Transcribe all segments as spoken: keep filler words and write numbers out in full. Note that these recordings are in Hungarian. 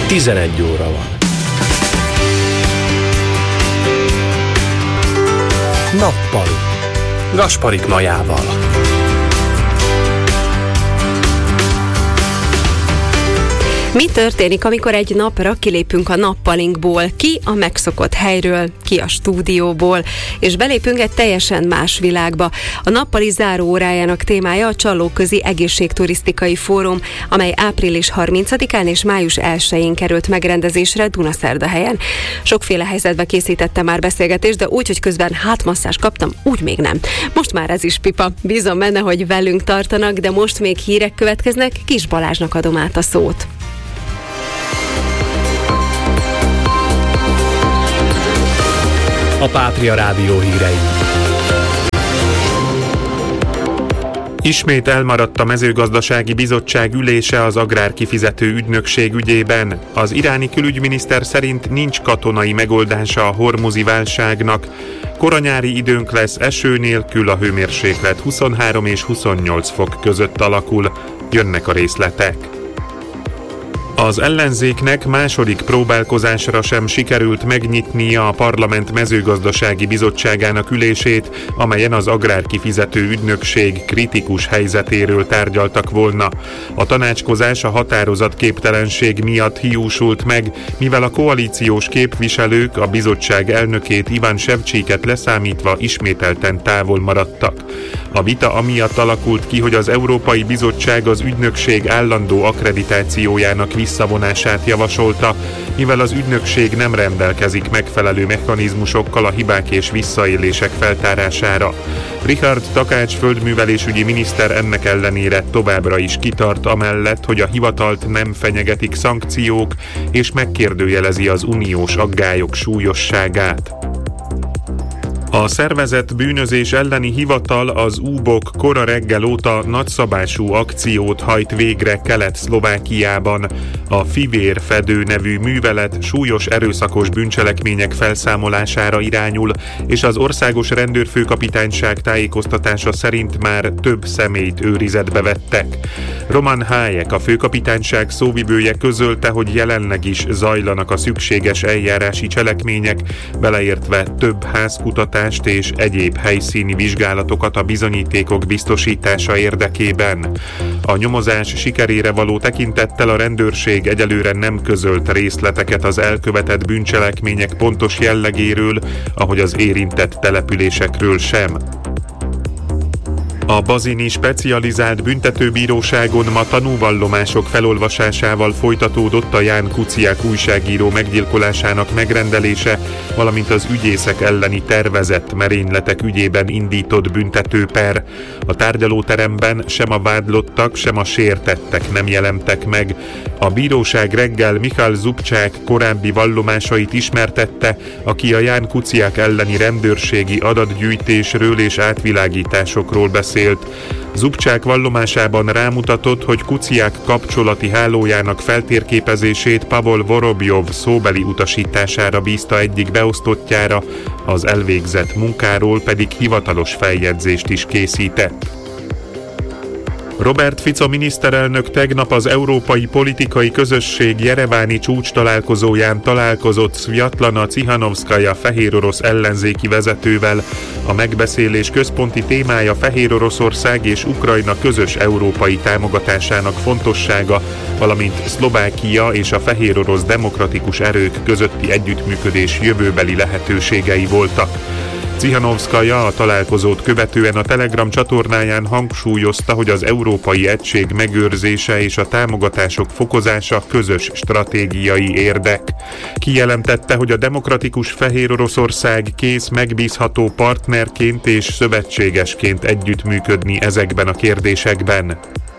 tizenegy óra van. Nappali. Gasparik Majával. Mi történik, amikor egy napra kilépünk a nappalinkból, ki a megszokott helyről, ki a stúdióból, és belépünk egy teljesen más világba. A nappali záró órájának témája a Csallóközi Egészségturisztikai Fórum, amely április harmincadikán és május elsején került megrendezésre Dunaszerdahelyen. Sokféle helyzetbe készítettem már beszélgetést, de úgy, hogy közben hátmasszást kaptam, úgy még nem. Most már ez is pipa. Bízom benne, hogy velünk tartanak, de most még hírek következnek, Kis Balázsnak adom át a szót. A Pátria Rádió hírei. Ismét elmaradt a mezőgazdasági bizottság ülése az agrárkifizető ügynökség ügyében. Az iráni külügyminiszter szerint nincs katonai megoldása a hormuzi válságnak. Koranyári időnk lesz, eső nélkül, a hőmérséklet huszonhárom és huszonnyolc fok között alakul. Jönnek a részletek. Az ellenzéknek második próbálkozásra sem sikerült megnyitnia a Parlament mezőgazdasági bizottságának ülését, amelyen az agrárkifizető ügynökség kritikus helyzetéről tárgyaltak volna. A tanácskozás a határozatképtelenség miatt hiúsult meg, mivel a koalíciós képviselők a bizottság elnökét, Iván Sevcsiket leszámítva ismételten távol maradtak. A vita amiatt alakult ki, hogy az Európai Bizottság az ügynökség állandó akkreditációjának visszavonását javasolta, mivel az ügynökség nem rendelkezik megfelelő mechanizmusokkal a hibák és visszaélések feltárására. Richard Takács földművelésügyi miniszter ennek ellenére továbbra is kitart amellett, hogy a hivatalt nem fenyegetik szankciók, és megkérdőjelezi az uniós aggályok súlyosságát. A szervezett bűnözés elleni hivatal, az ú-bok kora reggel óta nagyszabású akciót hajt végre Kelet-Szlovákiában. A Fivérfedő nevű művelet súlyos erőszakos bűncselekmények felszámolására irányul, és az országos rendőrfőkapitányság tájékoztatása szerint már több személyt őrizetbe vettek. Roman Hájek, a főkapitányság szóvivője közölte, hogy jelenleg is zajlanak a szükséges eljárási cselekmények, beleértve több házkutatást és egyéb helyszíni vizsgálatokat a bizonyítékok biztosítása érdekében. A nyomozás sikerére való tekintettel a rendőrség egyelőre nem közölt részleteket az elkövetett bűncselekmények pontos jellegéről, ahogy az érintett településekről sem. A bazini specializált büntetőbíróságon ma tanúvallomások felolvasásával folytatódott a Ján Kuciák újságíró meggyilkolásának megrendelése, valamint az ügyészek elleni tervezett merényletek ügyében indított büntetőper. A tárgyalóteremben sem a vádlottak, sem a sértettek nem jelentek meg. A bíróság reggel Michal Zubcsák korábbi vallomásait ismertette, aki a Ján Kuciák elleni rendőrségi adatgyűjtésről és átvilágításokról beszélt. Zubcsák vallomásában rámutatott, hogy Kuciák kapcsolati hálójának feltérképezését Pavol Vorobjov szóbeli utasítására bízta egyik beosztottjára, az elvégzett munkáról pedig hivatalos feljegyzést is készített. Robert Fico miniszterelnök tegnap az Európai Politikai Közösség jereváni csúcstalálkozóján találkozott Szvjatlana Cihanovszkaja fehérorosz ellenzéki vezetővel. A megbeszélés központi témája Fehéroroszország és Ukrajna közös európai támogatásának fontossága, valamint Szlovákia és a fehérorosz demokratikus erők közötti együttműködés jövőbeli lehetőségei voltak. Cihanovszkaja a találkozót követően a Telegram csatornáján hangsúlyozta, hogy az európai egység megőrzése és a támogatások fokozása közös stratégiai érdek. Kijelentette, hogy a demokratikus Fehéroroszország kész megbízható partnerként és szövetségesként együttműködni ezekben a kérdésekben.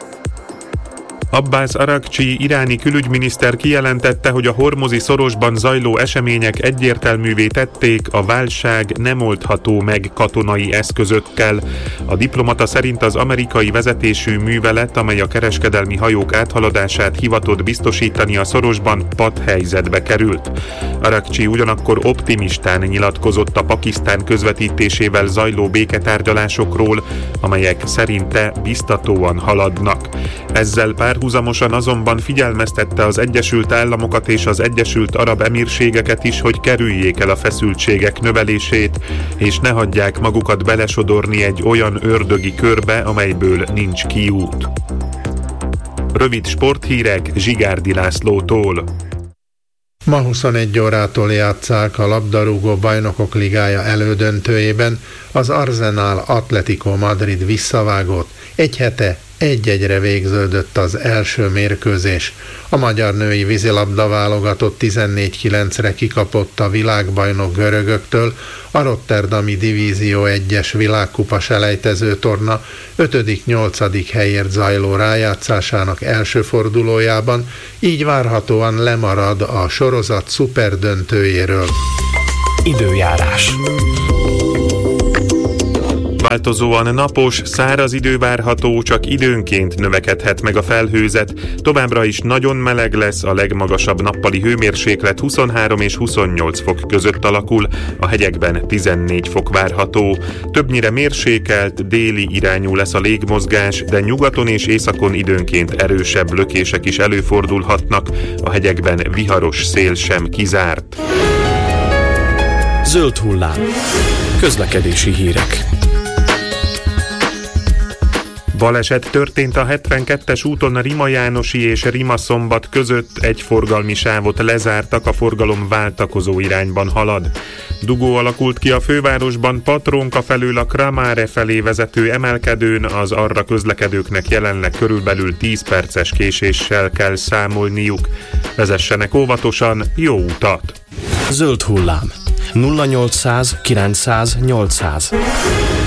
Abbás Arakcsi iráni külügyminiszter kijelentette, hogy a hormuzi szorosban zajló események egyértelművé tették, a válság nem oldható meg katonai eszközökkel. A diplomata szerint az amerikai vezetésű művelet, amely a kereskedelmi hajók áthaladását hivatott biztosítani a szorosban, patthelyzetbe került. Arakcsi ugyanakkor optimistán nyilatkozott a Pakisztán közvetítésével zajló béketárgyalásokról, amelyek szerinte biztatóan haladnak. Ezzel pár párhuzamosan azonban figyelmeztette az Egyesült Államokat és az Egyesült Arab Emírségeket is, hogy kerüljék el a feszültségek növelését, és ne hagyják magukat belesodorni egy olyan ördögi körbe, amelyből nincs kiút. Rövid sporthírek Zsigárdi Lászlótól. Ma huszonegy órától játsszák a labdarúgó bajnokok ligája elődöntőjében az Arsenal Atletico Madrid visszavágót. Egy hete egy-egyre végződött az első mérkőzés. A magyar női vízilabda válogatott tizennégy kilencre kikapott a világbajnok görögöktől, a rotterdami Divízió egyes világkupa selejtező torna ötödik-nyolcadik helyért zajló rájátszásának első fordulójában, így várhatóan lemarad a sorozat szuperdöntőjéről. Időjárás. Változóan napos, száraz idő várható, csak időnként növekedhet meg a felhőzet. Továbbra is nagyon meleg lesz, a legmagasabb nappali hőmérséklet huszonhárom és huszonnyolc fok között alakul, a hegyekben tizennégy fok várható. Többnyire mérsékelt, déli irányú lesz a légmozgás, de nyugaton és északon időnként erősebb lökések is előfordulhatnak, a hegyekben viharos szél sem kizárt. Zöld hullám. Közlekedési hírek. Baleset történt a hetvenkettes úton Rima Jánosi és Rima Szombat között, egy forgalmi sávot lezártak, a forgalom váltakozó irányban halad. Dugó alakult ki a fővárosban Patrónka felől a Kramáre felé vezető emelkedőn, az arra közlekedőknek jelenleg körülbelül tíz perces késéssel kell számolniuk. Vezessenek óvatosan, jó utat! Zöld hullám. nulla nyolcszáz kilencszáz nyolcszáz.